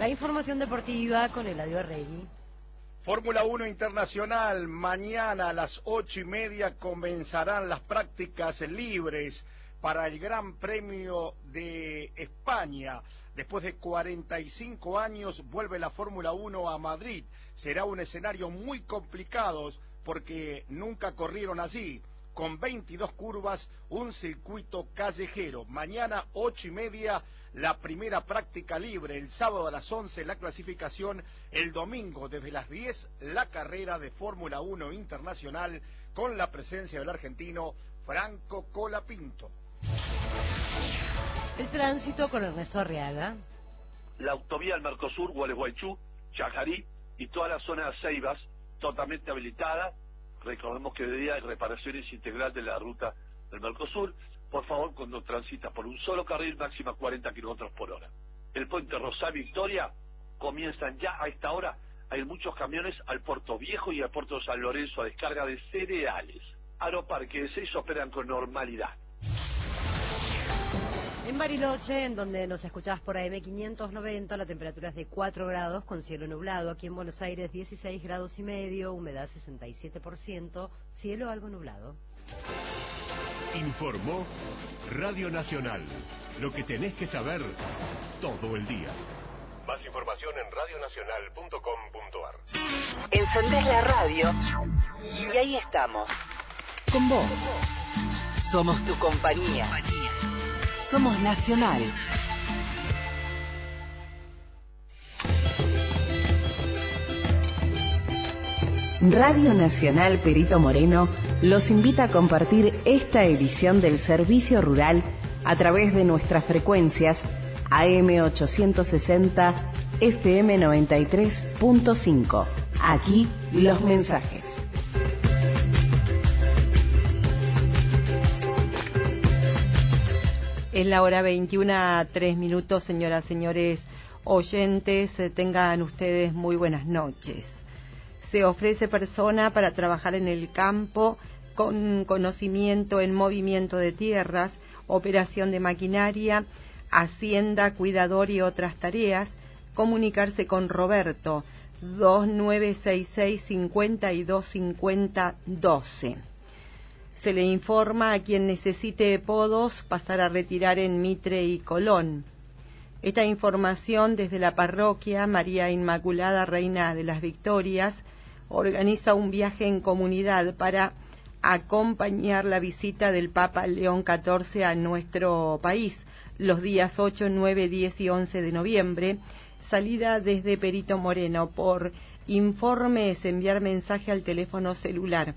La información deportiva con Eladio Arregui. Fórmula 1 Internacional, mañana a las 8:30 comenzarán las prácticas libres para el Gran Premio de España. Después de 45 años vuelve la Fórmula 1 a Madrid. Será un escenario muy complicado porque nunca corrieron allí. Con 22 curvas, un circuito callejero. Mañana 8:30 la primera práctica libre, el sábado a las 11 la clasificación, el domingo desde las 10 la carrera de Fórmula 1 Internacional con la presencia del argentino Franco Colapinto. El tránsito con Ernesto Arriaga. La autovía del Mercosur, Gualeguaychú, Chajarí y toda la zona de Ceibas totalmente habilitada. Recordemos que de día hay reparaciones integral de la ruta del Mercosur. Por favor, cuando transita por un solo carril, máxima 40 kilómetros por hora. El puente Rosal Victoria comienzan ya a esta hora a ir muchos camiones al Puerto Viejo y al Puerto San Lorenzo a descarga de cereales. Aeroparque de Seiza operan con normalidad. En Bariloche, en donde nos escuchás por AM590, la temperatura es de 4 grados con cielo nublado. Aquí en Buenos Aires 16 grados y medio, humedad 67%, cielo algo nublado. Informó Radio Nacional. Lo que tenés que saber todo el día. Más información en radionacional.com.ar. Encendés la radio y ahí estamos. Con vos. Somos tu compañía. Somos Nacional. Radio Nacional Perito Moreno los invita a compartir esta edición del Servicio Rural a través de nuestras frecuencias AM860, FM 93.5. Aquí los mensajes. Es la hora 21:03, señoras, señores oyentes, tengan ustedes muy buenas noches. Se ofrece persona para trabajar en el campo con conocimiento en movimiento de tierras, operación de maquinaria, hacienda, cuidador y otras tareas. Comunicarse con Roberto 2966-525012. Se le informa a quien necesite podos pasar a retirar en Mitre y Colón. Esta información desde la parroquia María Inmaculada Reina de las Victorias organiza un viaje en comunidad para acompañar la visita del Papa León XIV a nuestro país los días 8, 9, 10 y 11 de noviembre. Salida desde Perito Moreno. Por informes, enviar mensaje al teléfono celular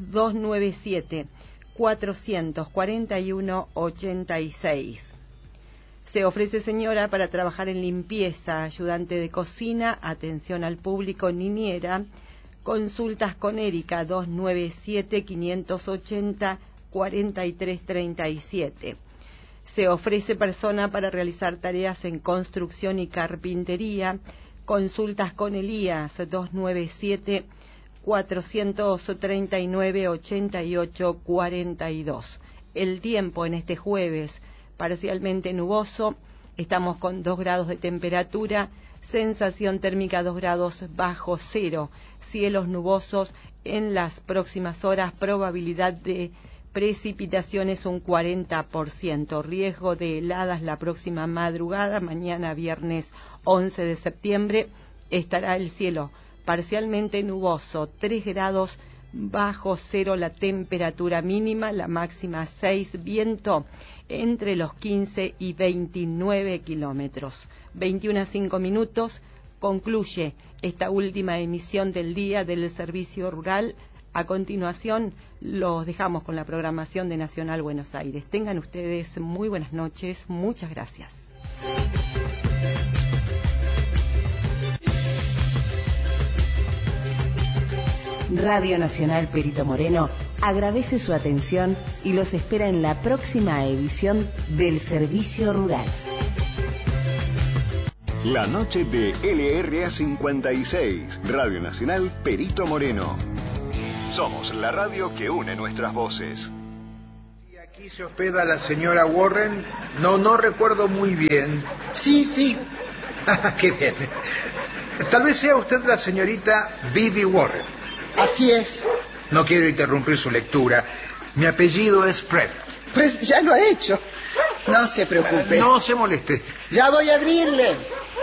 297-441-86. Se ofrece señora para trabajar en limpieza, ayudante de cocina, atención al público, niñera. Consultas con Erika 297-580-4337. Se ofrece persona para realizar tareas en construcción y carpintería. Consultas con Elías 297-439-8842. El tiempo en este jueves, parcialmente nuboso, estamos con 2 grados de temperatura, sensación térmica 2 grados bajo cero, cielos nubosos en las próximas horas, probabilidad de precipitaciones un 40%, riesgo de heladas la próxima madrugada, mañana viernes 11 de septiembre, estará el cielo parcialmente nuboso, 3 grados bajo cero la temperatura mínima, la máxima 6, viento entre los 15 y 29 kilómetros. 21:05, concluye esta última emisión del día del Servicio Rural. A continuación, los dejamos con la programación de Nacional Buenos Aires. Tengan ustedes muy buenas noches. Muchas gracias. Radio Nacional Perito Moreno agradece su atención y los espera en la próxima edición del Servicio Rural. La noche de LRA 56, Radio Nacional Perito Moreno. Somos la radio que une nuestras voces. Y aquí se hospeda la señora Warren. No recuerdo muy bien. Sí, Qué bien. Tal vez sea usted la señorita Vivi Warren. Así es. No quiero interrumpir su lectura. Mi apellido es Pratt. Pues ya lo ha hecho. No se preocupe. No se moleste. Ya voy a abrirle.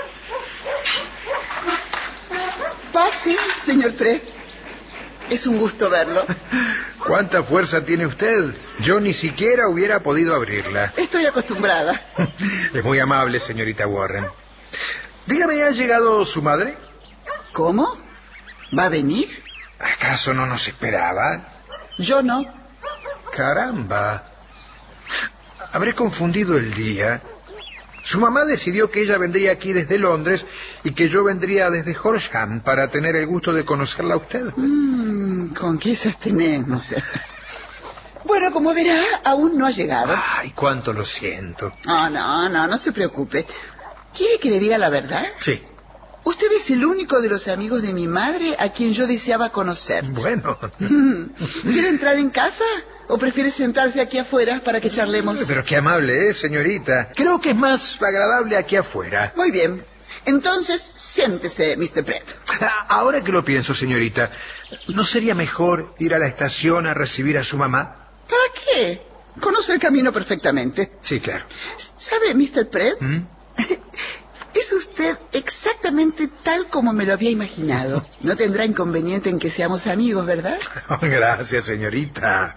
Pase, señor Pratt. Es un gusto verlo. ¿Cuánta fuerza tiene usted? Yo ni siquiera hubiera podido abrirla. Estoy acostumbrada. Es muy amable, señorita Warren. Dígame, ¿ha llegado su madre? ¿Cómo? ¿Va a venir? ¿Acaso no nos esperaba? Yo no. Caramba. Habré confundido el día. Su mamá decidió que ella vendría aquí desde Londres y que yo vendría desde Horsham para tener el gusto de conocerla a usted. ¿Con qué esas tenemos? Bueno, como verá, aún no ha llegado. Ay, cuánto lo siento. No se preocupe. ¿Quiere que le diga la verdad? Sí. Usted es el único de los amigos de mi madre a quien yo deseaba conocer. Bueno. ¿Quiere entrar en casa? ¿O prefiere sentarse aquí afuera para que charlemos? Pero qué amable, señorita. Creo que es más agradable aquí afuera. Muy bien. Entonces, siéntese, Mr. Pratt. Ahora que lo pienso, señorita, ¿no sería mejor ir a la estación a recibir a su mamá? ¿Para qué? Conoce el camino perfectamente. Sí, claro. ¿Sabe, Mr. Pratt? Es usted exactamente tal como me lo había imaginado. No tendrá inconveniente en que seamos amigos, ¿verdad? Oh, gracias, señorita.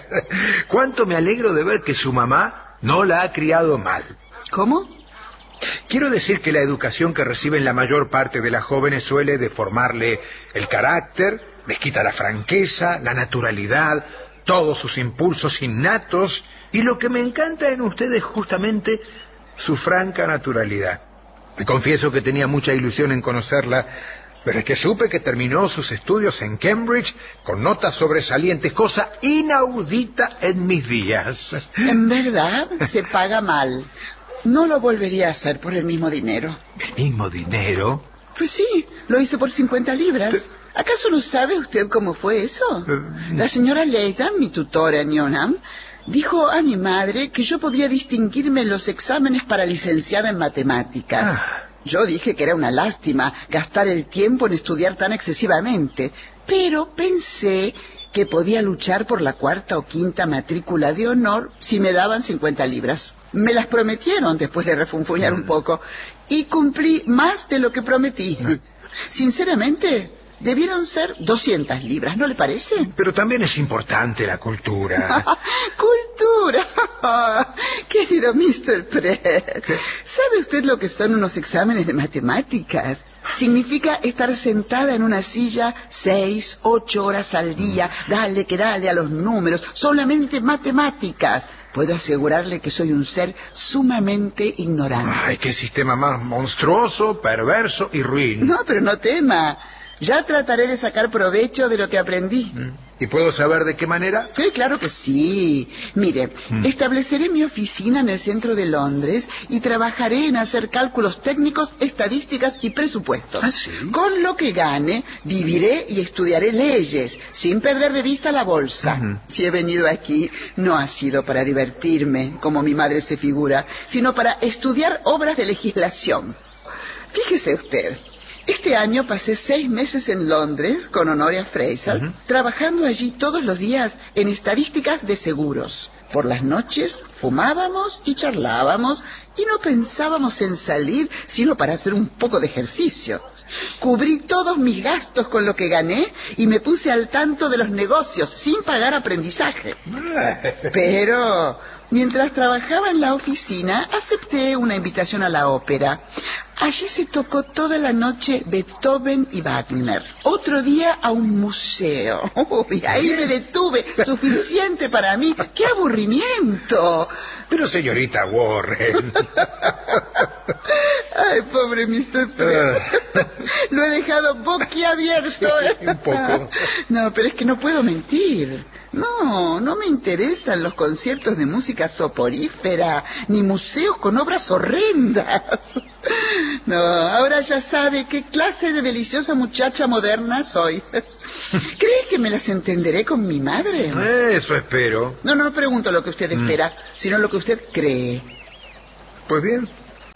Cuánto me alegro de ver que su mamá no la ha criado mal. ¿Cómo? Quiero decir que la educación que reciben la mayor parte de las jóvenes suele deformarle el carácter, les quita la franqueza, la naturalidad, todos sus impulsos innatos, y lo que me encanta en usted es justamente su franca naturalidad. Me confieso que tenía mucha ilusión en conocerla, pero es que supe que terminó sus estudios en Cambridge con notas sobresalientes, cosa inaudita en mis días. En verdad, se paga mal. No lo volvería a hacer por el mismo dinero. ¿El mismo dinero? Pues sí, lo hice por 50 libras. ¿Acaso no sabe usted cómo fue eso? La señora Leida, mi tutora en Newnham, dijo a mi madre que yo podría distinguirme en los exámenes para licenciada en matemáticas. Yo dije que era una lástima gastar el tiempo en estudiar tan excesivamente, pero pensé que podía luchar por la 4ª o 5ª matrícula de honor si me daban 50 libras. Me las prometieron después de refunfuñar un poco, y cumplí más de lo que prometí. Sinceramente, debieron ser 200 libras, ¿no le parece? Pero también es importante la cultura. ¡Cultura! Querido Mr. Pratt, ¿sabe usted lo que son unos exámenes de matemáticas? Significa estar sentada en una silla 6, 8 horas al día, dale que dale a los números, solamente matemáticas. Puedo asegurarle que soy un ser sumamente ignorante. Ay, qué sistema más monstruoso, perverso y ruin. No, pero no tema. Ya trataré de sacar provecho de lo que aprendí. ¿Y puedo saber de qué manera? Sí, claro que sí. Mire, estableceré mi oficina en el centro de Londres y trabajaré en hacer cálculos técnicos, estadísticas y presupuestos. ¿Ah, sí? Con lo que gane, viviré y estudiaré leyes, sin perder de vista la bolsa. Si he venido aquí, no ha sido para divertirme, como mi madre se figura, sino para estudiar obras de legislación. Fíjese usted. Este año pasé 6 meses en Londres con Honoria Fraser, trabajando allí todos los días en estadísticas de seguros. Por las noches fumábamos y charlábamos y no pensábamos en salir sino para hacer un poco de ejercicio. Cubrí todos mis gastos con lo que gané y me puse al tanto de los negocios sin pagar aprendizaje. Pero mientras trabajaba en la oficina, acepté una invitación a la ópera. Allí se tocó toda la noche Beethoven y Wagner. Otro día a un museo. Y ahí me detuve. Suficiente para mí. ¡Qué aburrimiento! Pero señorita Warren. Ay, pobre Mr. Pratt. Lo he dejado boquiabierto. Un poco. No, pero es que no puedo mentir. No me interesan los conciertos de música soporífera, ni museos con obras horrendas. No, ahora ya sabe qué clase de deliciosa muchacha moderna soy. ¿Cree que me las entenderé con mi madre? Eso espero. No pregunto lo que usted espera, sino lo que usted cree. Pues bien,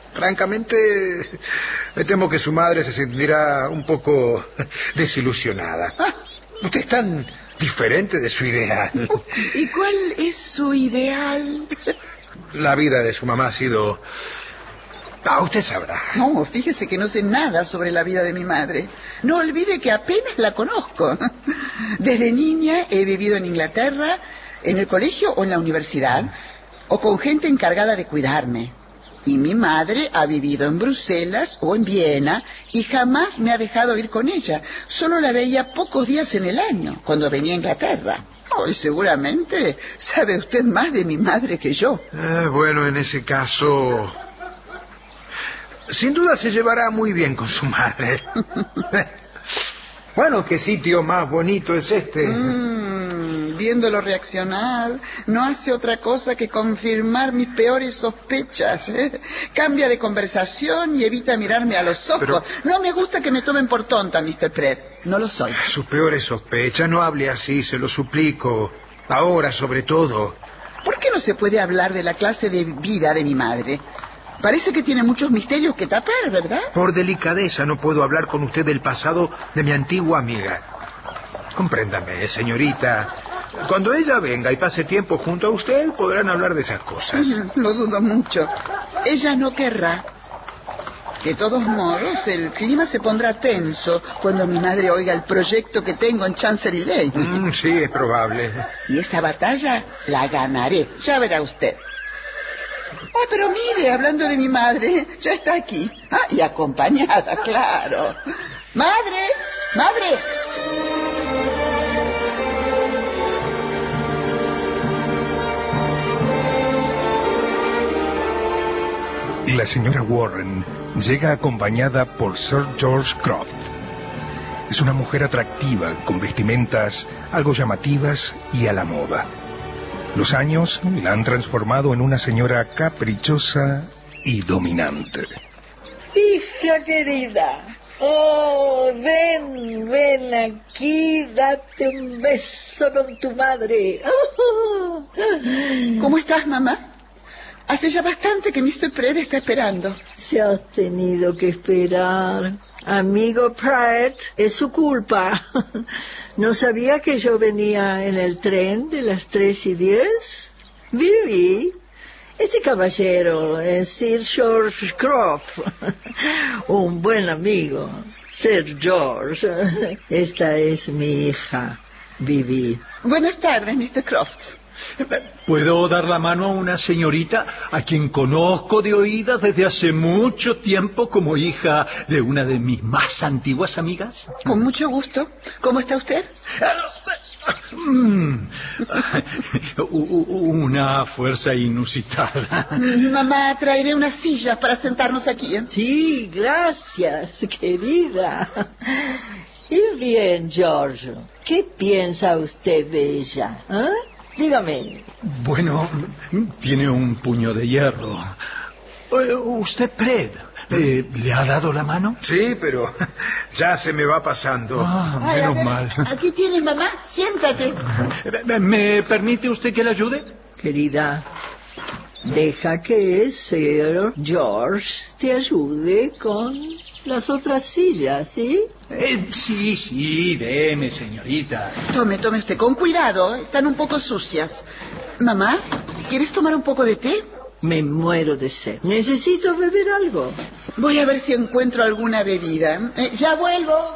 Francamente, me temo que su madre se sentirá un poco desilusionada. Usted es tan diferente de su ideal. ¿Y cuál es su ideal? La vida de su mamá ha sido... usted sabrá. No, fíjese que no sé nada sobre la vida de mi madre. No olvide que apenas la conozco. Desde niña he vivido en Inglaterra, en el colegio o en la universidad, o con gente encargada de cuidarme. Y mi madre ha vivido en Bruselas o en Viena y jamás me ha dejado ir con ella. Solo la veía pocos días en el año, cuando venía a Inglaterra. Y seguramente sabe usted más de mi madre que yo. Bueno, en ese caso... sin duda se llevará muy bien con su madre. Bueno, ¿qué sitio más bonito es este? Viéndolo reaccionar, no hace otra cosa que confirmar mis peores sospechas. Cambia de conversación y evita mirarme a los ojos. Pero... no me gusta que me tomen por tonta, Mr. Pratt. No lo soy. Sus peores sospechas, no hable así, se lo suplico. Ahora, sobre todo. ¿Por qué no se puede hablar de la clase de vida de mi madre? Parece que tiene muchos misterios que tapar, ¿verdad? Por delicadeza no puedo hablar con usted del pasado de mi antigua amiga. Compréndame, señorita. Cuando ella venga y pase tiempo junto a usted, podrán hablar de esas cosas. Lo dudo mucho. Ella no querrá. De todos modos, el clima se pondrá tenso cuando mi madre oiga el proyecto que tengo en Chancery Lane. Sí, es probable. Y esa batalla la ganaré. Ya verá usted. Pero mire, hablando de mi madre, ya está aquí. Y acompañada, claro. ¡Madre! ¡Madre! La señora Warren llega acompañada por Sir George Croft. Es una mujer atractiva, con vestimentas algo llamativas y a la moda. Los años la han transformado en una señora caprichosa y dominante. Hija querida, ven aquí, date un beso con tu madre. ¿Cómo estás, mamá? Hace ya bastante que Mr. Pratt está esperando. Se ha tenido que esperar. Amigo Pratt, es su culpa. ¿No sabía que yo venía en el tren de las 3:10? Viví. Este caballero es Sir George Croft, un buen amigo. Sir George, esta es mi hija, Vivi. Buenas tardes, Mr. Croft. ¿Puedo dar la mano a una señorita a quien conozco de oídas desde hace mucho tiempo como hija de una de mis más antiguas amigas? Con mucho gusto. ¿Cómo está usted? Una fuerza inusitada. Mamá, traeré unas sillas para sentarnos aquí. Sí, gracias, querida. Y bien, George, ¿qué piensa usted de ella? Dígame. Bueno, tiene un puño de hierro. ¿Usted, Pratt, le ha dado la mano? Sí, pero ya se me va pasando. Menos mal. Aquí tienes, mamá. Siéntate. ¿Me permite usted que le ayude? Querida, deja que Sir George te ayude con las otras sillas, ¿sí? Sí, deme, señorita. Tome usted, con cuidado, están un poco sucias. Mamá, ¿quieres tomar un poco de té? Me muero de sed. Necesito beber algo. Voy a ver si encuentro alguna bebida. Ya vuelvo.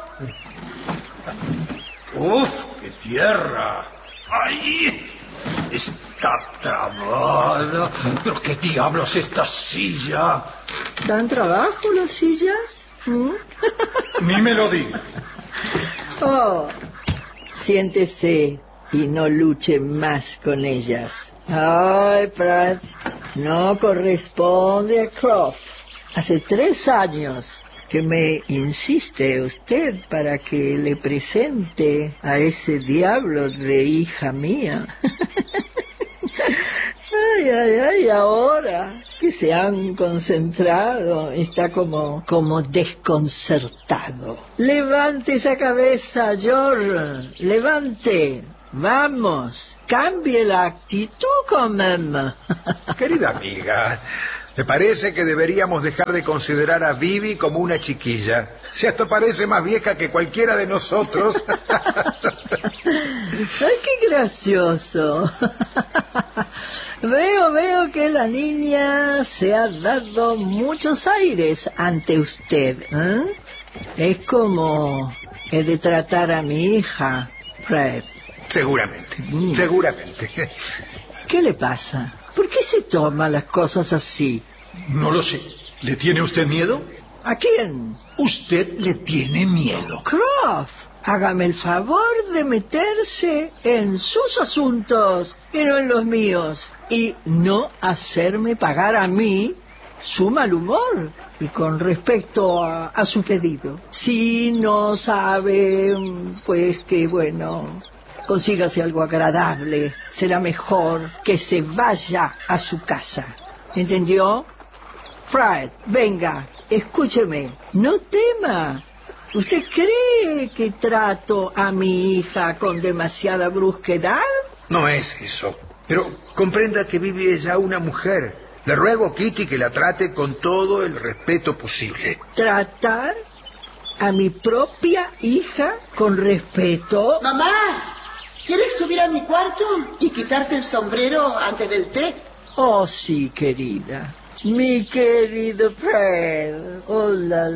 ¡Uf, qué tierra! ¡Ay! Está trabada. ¿Pero qué diablos esta silla? ¿Dan trabajo las sillas? Ni me lo diga. Siéntese y no luche más con ellas. Ay, Pratt, no corresponde a Croft. Hace 3 años que me insiste usted para que le presente a ese diablo de hija mía. Ay, ahora que se han concentrado, está como desconcertado. Levante esa cabeza, George, levante. Vamos, cambie la actitud, quand même. Querida amiga, Me parece que deberíamos dejar de considerar a Vivi como una chiquilla. Si hasta parece más vieja que cualquiera de nosotros. ¡Ay, qué gracioso! Veo que la niña se ha dado muchos aires ante usted, ¿eh? Es como he de tratar a mi hija, Fred. Seguramente, seguramente. ¿Qué le pasa? ¿Por qué se toma las cosas así? No lo sé. ¿Le tiene usted miedo? ¿A quién? Usted le tiene miedo. Croft, hágame el favor de meterse en sus asuntos y no en los míos. Y no hacerme pagar a mí su mal humor. Y con respecto a su pedido, si no sabe, pues que bueno, consígase algo agradable. Será mejor que se vaya a su casa. ¿Entendió? Fred, venga, escúcheme. No tema. ¿Usted cree que trato a mi hija con demasiada brusquedad? No es eso. Pero comprenda que Vivi es ya una mujer. Le ruego, Kitty, que la trate con todo el respeto posible. ¿Tratar a mi propia hija con respeto? Mamá, ¿quieres subir a mi cuarto y quitarte el sombrero antes del té? Oh, sí, querida. Mi querido Fred. Oh, la.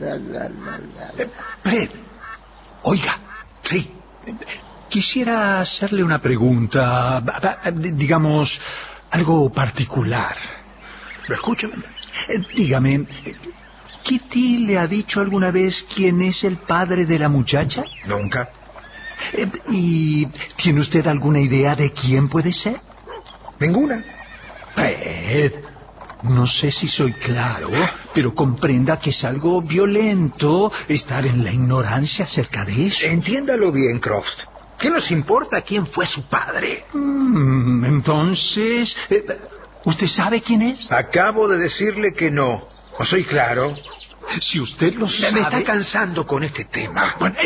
Fred, oiga, sí. Quisiera hacerle una pregunta, digamos, algo particular. ¿Lo escucho? Dígame, ¿Kitty le ha dicho alguna vez quién es el padre de la muchacha? Nunca. ¿Y tiene usted alguna idea de quién puede ser? Ninguna. Fred, no sé si soy claro, pero comprenda que es algo violento estar en la ignorancia acerca de eso. Entiéndalo bien, Croft. ¿Qué nos importa quién fue su padre? Entonces, ¿usted sabe quién es? Acabo de decirle que no. ¿No soy claro? Si usted lo sabe... Me está cansando con este tema. Bueno,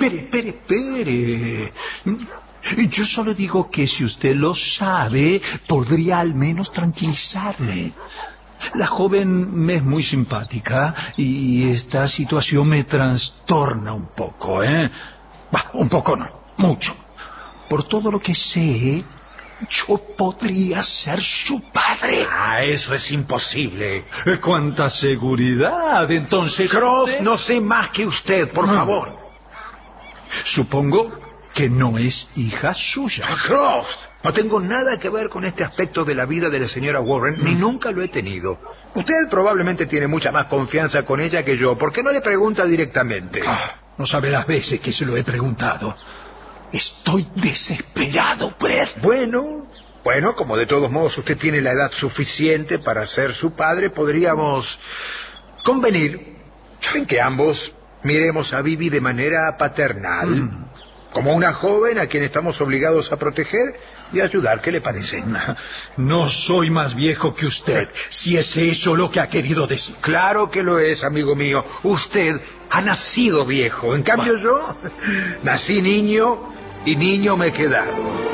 espere. Yo solo digo que si usted lo sabe, podría al menos tranquilizarle. La joven me es muy simpática y esta situación me trastorna un poco, ¿eh? Un poco no, mucho. Por todo lo que sé, yo podría ser su padre. Eso es imposible. ¡Cuánta seguridad! Entonces... Croft, usted... no sé más que usted, por favor. Supongo que no es hija suya. Croft, no tengo nada que ver con este aspecto de la vida de la señora Warren, ni nunca lo he tenido. Usted probablemente tiene mucha más confianza con ella que yo. ¿Por qué no le pregunta directamente? No sabe las veces que se lo he preguntado. Estoy desesperado, Fred. Bueno, como de todos modos usted tiene la edad suficiente para ser su padre, podríamos convenir en que ambos miremos a Vivi de manera paternal, como una joven a quien estamos obligados a proteger y ayudar. ¿Qué le parece? No soy más viejo que usted, si es eso lo que ha querido decir. Claro que lo es, amigo mío. Usted ha nacido viejo. En cambio yo nací niño y niño me he quedado.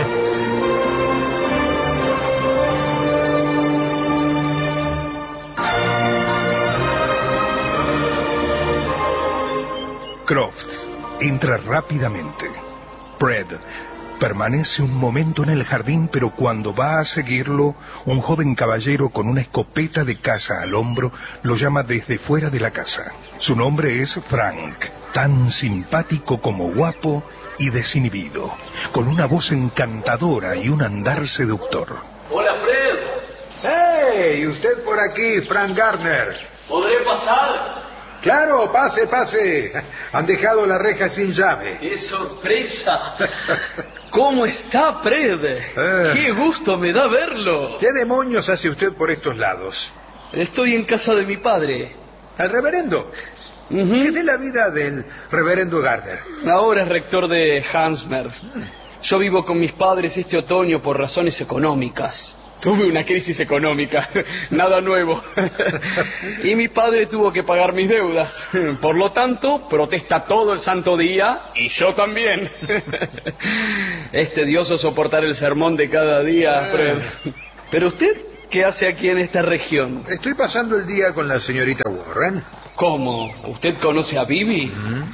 Croft entra rápidamente. Fred permanece un momento en el jardín, pero cuando va a seguirlo, un joven caballero con una escopeta de caza al hombro lo llama desde fuera de la casa. Su nombre es Frank, tan simpático como guapo y desinhibido, con una voz encantadora y un andar seductor. Hola, Fred. ¡Hey! ¿Usted por aquí, Frank Gardner? ¿Podré pasar? Claro, pase. Han dejado la reja sin llave. ¡Qué sorpresa! ¿Cómo está, Fred? ¡Qué gusto me da verlo! ¿Qué demonios hace usted por estos lados? Estoy en casa de mi padre. ¿El reverendo? ¿Qué es de la vida del reverendo Gardner? Ahora es rector de Hansmer. Yo vivo con mis padres este otoño por razones económicas. Tuve una crisis económica, nada nuevo. Y mi padre tuvo que pagar mis deudas. Por lo tanto, protesta todo el santo día, y yo también. Es tedioso soportar el sermón de cada día, Fred. Pero usted, ¿Qué hace aquí en esta región? Estoy pasando el día con la señorita Warren. ¿Cómo? ¿Usted conoce a Bibi?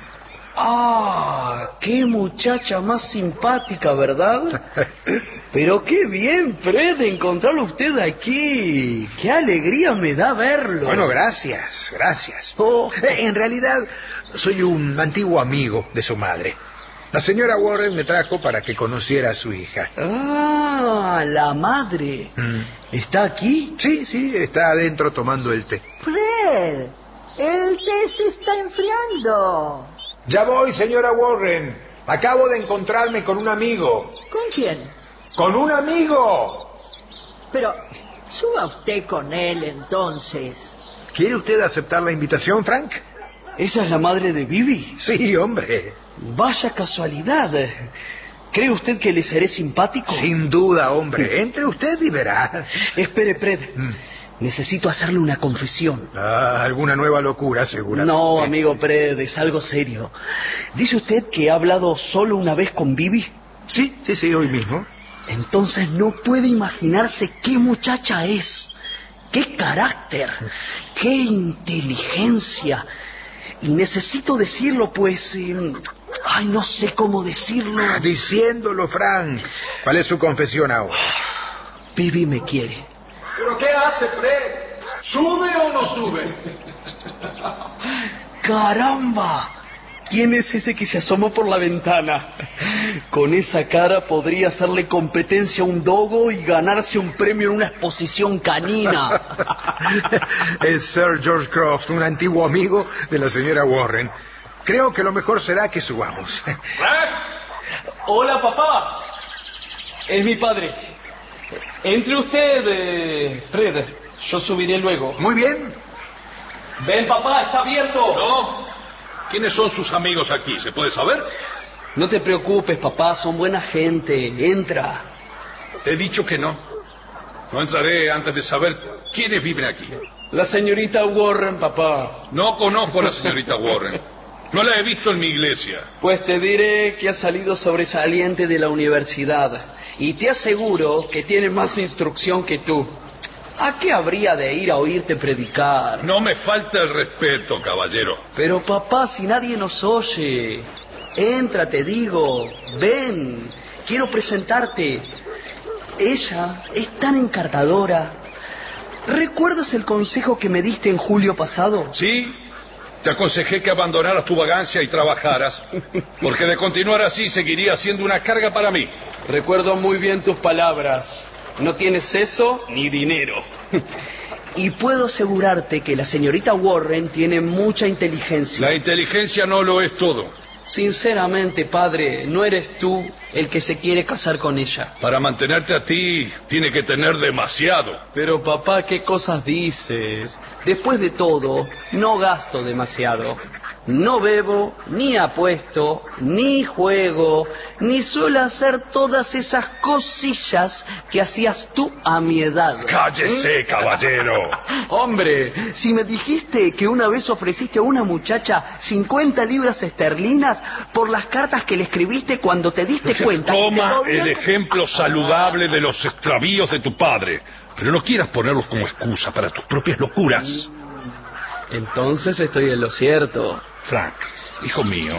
Ah, qué muchacha más simpática, ¿verdad? Pero qué bien, Fred, encontrarlo usted aquí. Qué alegría me da verlo. Bueno, gracias. Oh. En realidad, soy un antiguo amigo de su madre. La señora Warren me trajo para que conociera a su hija. Ah, la madre. ¿Está aquí? Sí, está adentro tomando el té. Fred, el té se está enfriando. Ya voy, señora Warren. Acabo de encontrarme con un amigo. ¿Con quién? ¡Con un amigo! Pero suba usted con él entonces. ¿Quiere usted aceptar la invitación, Frank? ¿Esa es la madre de Bibi? Sí, hombre. Vaya casualidad. ¿Cree usted que le seré simpático? Sin duda, hombre. Entre usted y verá. Espere, Fred. Necesito hacerle una confesión. ¿Alguna nueva locura, seguramente? No, amigo Fred, es algo serio. ¿Dice usted que ha hablado solo una vez con Bibi? Sí, hoy mismo. Entonces no puede imaginarse qué muchacha es. Qué carácter. Qué inteligencia. Y necesito decirlo, pues... no sé cómo decirlo. Diciéndolo, Frank. ¿Cuál es su confesión ahora? Bibi me quiere. ¿Pero qué hace, Fred? ¿Sube o no sube? ¡Caramba! ¿Quién es ese que se asomó por la ventana? Con esa cara podría hacerle competencia a un dogo y ganarse un premio en una exposición canina. Es Sir George Croft, un antiguo amigo de la señora Warren. Creo que lo mejor será que subamos. Hola, papá. Es mi padre. Entre usted, Fred. Yo subiré luego. Muy bien. Ven, papá, está abierto. No. ¿Quiénes son sus amigos aquí? ¿Se puede saber? No te preocupes, papá. Son buena gente. Entra. Te he dicho que no. No entraré antes de saber quiénes viven aquí. La señorita Warren, papá. No conozco a la señorita Warren. No la he visto en mi iglesia. Pues te diré que ha salido sobresaliente de la universidad. Y te aseguro que tiene más instrucción que tú. ¿A qué habría de ir a oírte predicar? No me falta el respeto, caballero. Pero papá, si nadie nos oye. Entra, te digo. Ven. Quiero presentarte. Ella es tan encantadora. ¿Recuerdas el consejo que me diste en julio pasado? Sí. Te aconsejé que abandonaras tu vagancia y trabajaras, porque de continuar así seguiría siendo una carga para mí. Recuerdo muy bien tus palabras. No tienes eso ni dinero. Y puedo asegurarte que la señorita Warren tiene mucha inteligencia. La inteligencia no lo es todo. Sinceramente, padre, no eres tú el que se quiere casar con ella. Para mantenerte a ti, tiene que tener demasiado. Pero papá, ¿qué cosas dices? Después de todo, no gasto demasiado. No bebo, ni apuesto, ni juego, ni suelo hacer todas esas cosillas que hacías tú a mi edad. ¡Cállese, caballero! Hombre, si me dijiste que una vez ofreciste a una muchacha 50 libras esterlinas por las cartas que le escribiste cuando te diste cuenta... Toma el ejemplo saludable de los extravíos de tu padre, pero no quieras ponerlos como excusa para tus propias locuras. Entonces estoy en lo cierto. Frank, hijo mío,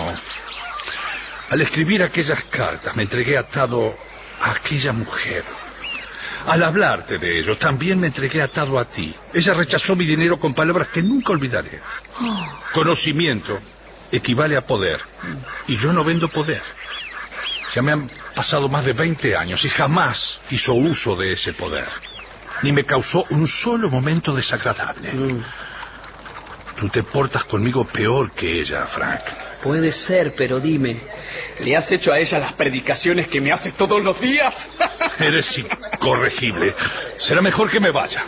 al escribir aquellas cartas me entregué atado a aquella mujer. Al hablarte de ello, también me entregué atado a ti. Ella rechazó mi dinero con palabras que nunca olvidaré. Conocimiento equivale a poder, y yo no vendo poder. Ya me han pasado más de 20 años y jamás hizo uso de ese poder, ni me causó un solo momento desagradable. Tú te portas conmigo peor que ella, Frank. Puede ser, pero dime, ¿le has hecho a ella las predicaciones que me haces todos los días? Eres incorregible. Será mejor que me vaya.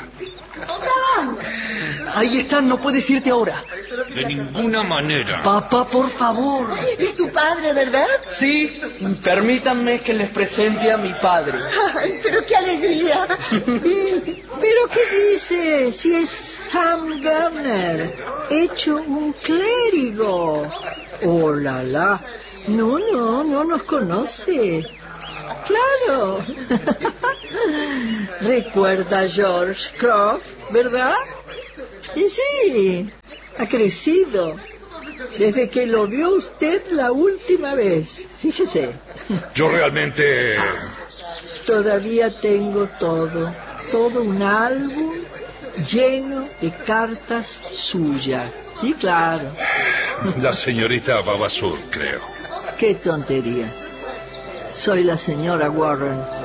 Ahí están, no puedes irte ahora. De ninguna manera. Papá, por favor. Es tu padre, ¿verdad? Sí, permítanme que les presente a mi padre. Ay, pero qué alegría. ¿Pero qué dice? Si es Sam Garner, hecho un clérigo. Oh, la. No nos conoce. Claro. Recuerda a George Croft, ¿verdad? Y sí, ha crecido desde que lo vio usted la última vez. Fíjese. Yo realmente... Todavía tengo todo un álbum lleno de cartas suyas. Y claro. La señorita Vavasour, creo. Qué tontería. Soy la señora Warren.